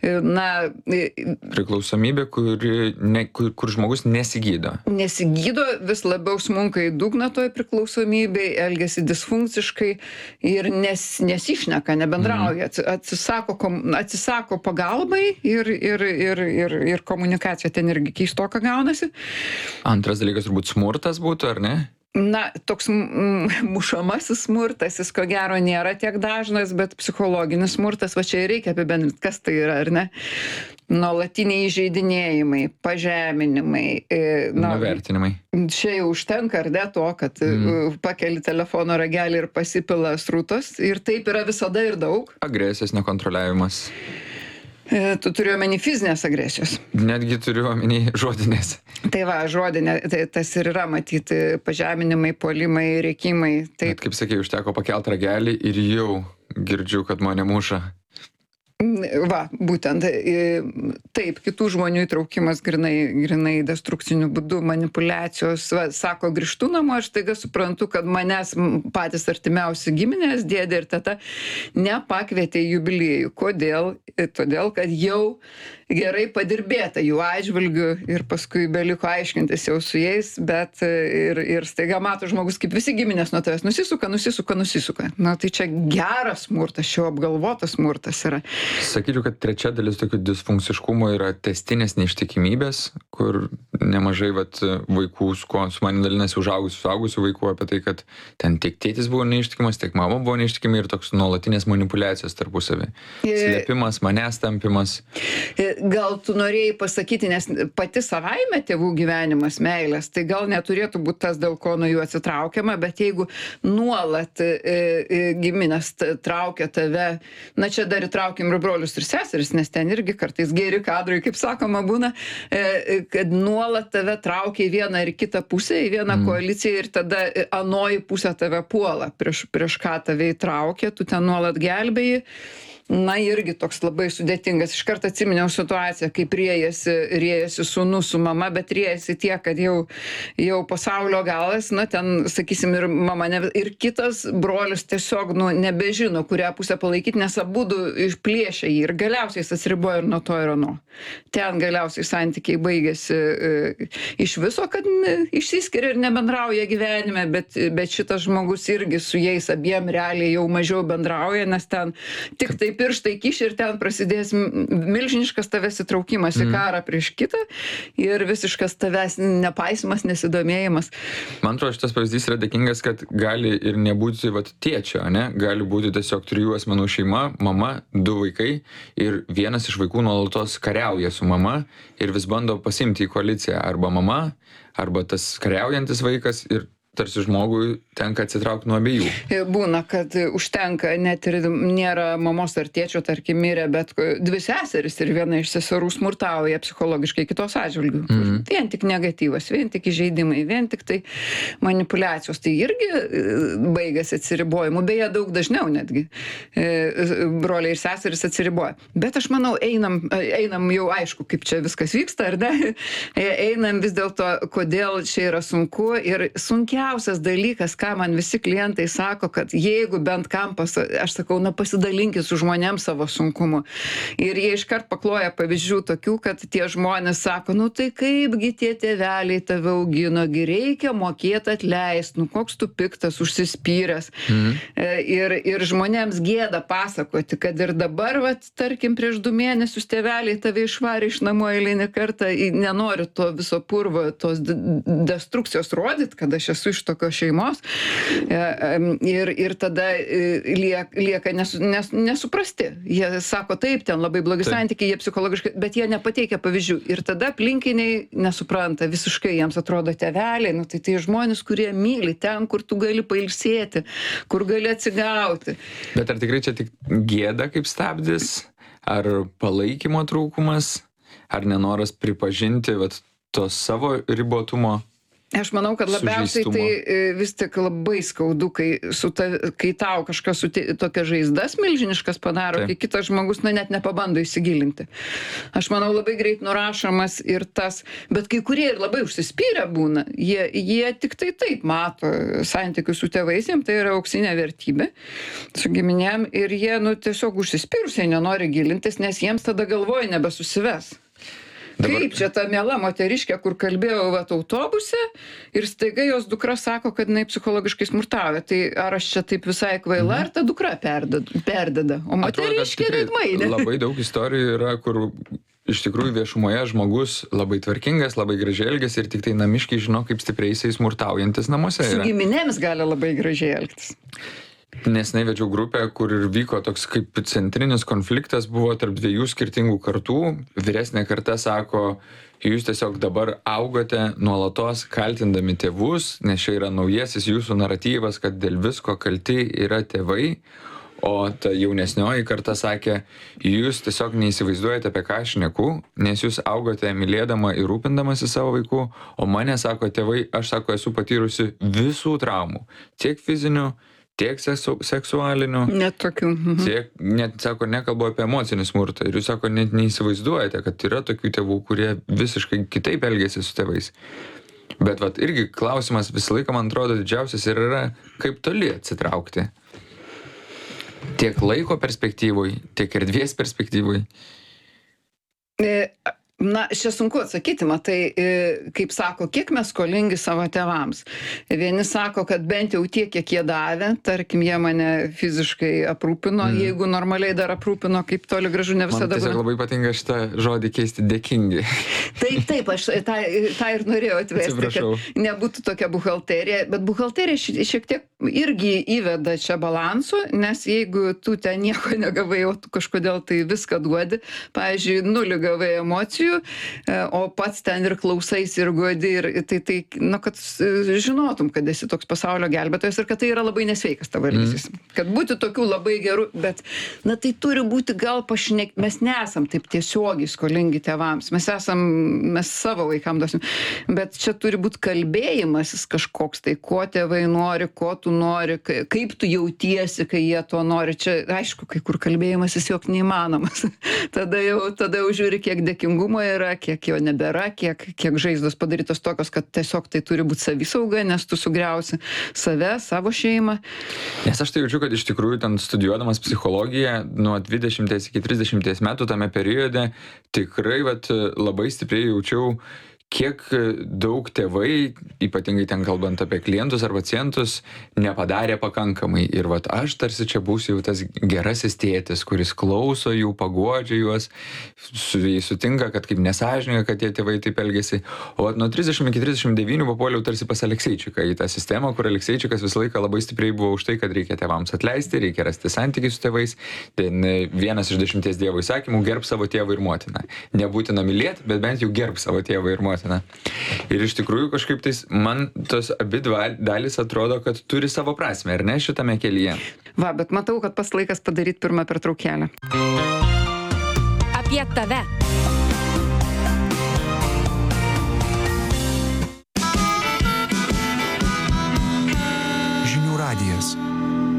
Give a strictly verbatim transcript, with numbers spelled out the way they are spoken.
na... Priklausomybė, kuri, ne, kur, kur žmogus nesigydo. Nesigydo, vis labiau smunka į dugną toj priklausomybei, elgiasi disfunkciškai ir nes, nesišneka, nebendrauja, mm. atsisako, atsisako pagalbai ir, ir, ir, ir, ir komunikacija ten irgi keistoka gaunasi. Antras dalykas turbūt smurtas būtų, ar ne? Na, toks mm, mušamasis smurtas, jis ko gero nėra tiek dažnas, bet psichologinis smurtas, va čia ir reikia apibendrinti, kas tai yra, ar ne? Nuolatiniai įžeidinėjimai, pažeminimai. Na, nuvertinimai. Čia jau užtenka, ar ne, to, kad mm. pakeli telefono ragelį ir pasipila srutos, ir taip yra visada ir daug. Agresijos nekontroliavimas. Tu turiu omeny fizinės agresijos. Netgi turiu omeny žodinės. Tai va, žodinė, tai tas ir yra matyti pažeminimai, puolimai, rėkimai. Taip. Bet kaip sakė, užteko pakelt ragelį ir jau girdžiu, kad mane muša. Va, būtent. Taip, kitų žmonių įtraukimas grinai, grinai destrukciniu būdu, manipulacijos. Va, sako, grįžtu namo, aš taiga suprantu, kad manęs patys artimiausi giminės, dėdė ir teta, nepakvietė į jubiliejų. Kodėl? Todėl, kad jau gerai padirbėta jų atžvilgiu ir paskui beliko aiškintis jau su jais, bet ir, ir staiga mato žmogus, kaip visi giminės nuo tavęs nusisuka, nusisuka, nusisuka. Na, tai čia geras smurtas, šio apgalvotas smurtas yra. Sakyčiau, kad trečia dalis tokių disfunkciškumo yra testinės neištikimybės, kur nemažai vat, vaikų, su, kuo, su manim dalinasi užaugusių, suaugusių vaikų apie tai, kad ten tiek tėtis buvo neištikimas, tiek mama buvo neištikimi ir toks nuolatinės manipulacijos tarpusavį. Slėpimas, manęs tampimas. Gal tu norėjai pasakyti, nes pati savaime tėvų gyvenimas, meilės, tai gal neturėtų būti tas, dėl ko nuo jų atsitraukiama, bet jeigu nuolat e, e, giminės traukia tave, na čia dar įtraukim ir brolius ir seseris, nes ten irgi kartais geri kadrai, kaip sakoma, būna, e, kad nuolat tave traukia į vieną ir kitą pusę, į vieną mm. koaliciją ir tada anoji pusė tave puola, prieš, prieš ką tave įtraukia, tu ten nuolat gelbėji. Na, irgi toks labai sudėtingas. Iš karto atsiminiau situaciją, kaip riejasi, riejasi sūnus su mama, bet riejasi tiek, kad jau, jau pasaulio galas, na, ten, sakysim, ir mama, ne, ir kitas brolis tiesiog, nu, nebežino, kurią pusę palaikyti, nes abudu išplėšia jį ir galiausiai jis atsiriboja ir nuo to ir nuo. Ten galiausiai santykiai baigėsi e, iš viso, kad ne, išsiskiria ir nebendrauja gyvenime, bet, bet šitas žmogus irgi su jais abiem realiai jau mažiau bendrauja, nes ten tik taip pirštai kiši ir ten prasidės milžiniškas tavęs įtraukimas mm. į karą prieš kitą ir visiškas tavęs nepaisimas, nesidomėjimas. Man atrodo, šitas pavyzdys yra dėkingas, kad gali ir nebūti vat, tėčio, ne? Gali būti tiesiog trijų asmenų šeima, mama, du vaikai ir vienas iš vaikų nuolatos kariauja su mama ir vis bando pasimti į koaliciją arba mama, arba tas kariaujantis vaikas ir tarsi žmogui tenka atsitraukti nuo abiejų. Būna, kad užtenka, net ir nėra mamos ar tėčio, tarkim, mirė, bet dvi seseris ir viena iš seserų smurtauja psichologiškai kitos atžvilgių. Mm-hmm. Vien tik negatyvas, vien tik įžeidimai, vien tik tai manipulacijos. Tai irgi baigėsi atsiribojimu, beje, daug dažniau netgi. Broliai ir seseris atsiriboja. Bet aš manau, einam, einam jau aišku, kaip čia viskas vyksta, ar ne? Einam vis dėlto, kodėl čia yra sunku ir sunkiai Didžiausias dalykas, ką man visi klientai sako, kad jeigu bent kam, pas, aš sakau, na pasidalinkit su žmonėms savo sunkumu. Ir jie iškart pakloja pavyzdžių tokių, kad tie žmonės sako, nu tai kaipgi tie tėveliai tave augino, gi reikia mokėti atleisti, nu koks tu piktas, užsispyręs. Mhm. Ir, ir žmonėms gėda pasakoti, kad ir dabar, vat, tarkim, prieš du mėnesius tėveliai tave išvarė iš namų eilinį kartą, nenori to viso purvo, tos destrukcijos rodyti, kad aš esu iš tokios šeimos ir, ir tada liek, lieka nes, nes, nesuprasti. Jie sako, taip, ten labai blogi taip. Santykiai, jie psichologiškai, bet jie nepateikia pavyzdžių. Ir tada aplinkiniai nesupranta visiškai, jiems atrodo tėveliai, nu tai tai žmonės, kurie myli ten, kur tu gali pailsėti, kur gali atsigauti. Bet ar tikrai čia tik gėda kaip stabdis, ar palaikymo trūkumas, ar nenoras pripažinti vat, to savo ribotumo? Aš manau, kad labiausiai tai e, vis tik labai skaudu, kai, su ta, kai tau kažkas su tokia žaizdas milžiniškas padaro, Taip. kai kitas žmogus, na, net nepabando įsigilinti. Aš manau, labai greit nurašomas ir tas, bet kai kurie ir labai užsispyrę būna, jie, jie tik tai taip mato santykius su tėvais, jiems tai yra auksinė vertybė su giminėm ir jie, nu, tiesiog užsispyrusiai nenori gilintis, nes jiems tada galvoja nebesusives. Dabar... Kaip čia ta miela moteriškė, kur kalbėjau vat autobuse ir staiga jos dukra sako, kad jinai psichologiškai smurtauja. Tai ar aš čia taip visai kvaila, ar ta dukra perdeda? perdeda? O moteriškė veidmainė. Labai daug istorijų yra, kur iš tikrųjų viešumoje žmogus labai tvarkingas, labai gražiai elgiasi ir tik tai namiškiai žino, kaip stipriai jisai smurtaujantis namuose yra. Su giminėms gali labai gražiai elgtis. Neseniai vedžiau grupę, kur ir vyko toks kaip centrinis konfliktas, buvo tarp dviejų skirtingų kartų. Vyresnė karta sako, jūs tiesiog dabar augote nuolatos kaltindami tėvus, nes čia yra naujasis jūsų naratyvas, kad dėl visko kalti yra tėvai. O ta jaunesnioji karta sakė, jūs tiesiog neįsivaizduojate, apie ką aš šneku, nes jūs augote mylėdama ir rūpindamasi savo vaikų, o mane, sako tėvai, aš, sako, esu patyrusi visų traumų, tiek fizinių, tiek seksu, seksualinių, net tokių. Mhm. Tiek, net, sako, nekalbu apie emocinį smurtą. Ir jūs, sako, net neįsivaizduojate, kad yra tokių tėvų, kurie visiškai kitaip elgėsi su tėvais. Bet vat irgi klausimas visą laiką, man atrodo, didžiausias ir yra, kaip toli atsitraukti. Tiek laiko perspektyvoj, tiek erdvės perspektyvoj. E... Na, čia sunku atsakyti, matai, kaip sako, kiek mes skolingi savo tėvams. Vieni sako, kad bent jau tiek, kiek jie davė, tarkim, jie mane fiziškai aprūpino, mm. jeigu normaliai dar aprūpino, kaip toli gražu ne visada. Man tiesiog labai patinka šitą žodį keisti dėkingi. Taip, taip, aš tą, tą ir norėjau atvesti, kad nebūtų tokia buhalterija, bet buhalterija šiek tiek irgi įveda čia balansu, nes jeigu tu ten nieko negavai, o tu kažkodėl tai viską duodi, pavyzdžiui, nulį gavai emocijų, o pats ten ir klausais ir guodi, ir tai, tai, nu, kad žinotum, kad esi toks pasaulio gelbėtojas ir kad tai yra labai nesveikas tavo elgesys. Mm. Kad būti tokių labai gerų, bet, na, tai turi būti gal pašnek, mes nesam taip tiesiogiai skolingi tėvams, mes esam, mes savo vaikam duosim, bet čia turi būti kalbėjimasis kažkoks, tai ko tėvai nori, ko tu nori, kaip tu jautiesi, kai jie to nori. Čia, aišku, kai kur kalbėjimasis jok neįmanomas. tada jau, tada jau žiūri, kiek dėkingumo yra, kiek jo nebėra, kiek, kiek žaizdos padarytos tokios, kad tiesiog tai turi būti savisauga, nes tu sugriausi save, savo šeimą. Nes aš tai jaučiu, kad iš tikrųjų ten studijuodamas psichologiją nuo dvidešimties iki trisdešimties metų tame periode tikrai vat, labai stipriai jaučiau, kiek daug tėvai, ypatingai ten kalbant apie klientus ar pacientus, nepadarė pakankamai. Ir vat aš tarsi čia būsiu jau tas gerasis tėtis, kuris klauso jų, paguodžia juos, su jais sutinka, kad kaip nesąžininga, kad tie tėvai taip elgėsi. O vat nuo trisdešimt iki trisdešimt devynių papuoliau tarsi pas Alekseičiką į tą sistemą, kur Alekseičikas visą laiką labai stipriai buvo už tai, kad reikia tėvams atleisti, reikia rasti santykius su tėvais. Ten vienas iš dešimties Dievo įsakymų, gerb savo tėvą ir motiną. Nebūtina mylėti, bet bent jau gerb savo tėvą ir motiną. Ir iš tikrųjų kažkaip tais man tos abi dalys atrodo, kad turi savo prasmę, ar ne, šitame kelyje. Va, bet matau, kad pas laikas padaryti pirmą pertraukėlę. Apie tave.